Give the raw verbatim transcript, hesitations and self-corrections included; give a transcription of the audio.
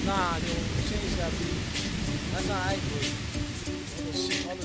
Nah, yo, change that beat. That's not accurate. Hold on, shit, hold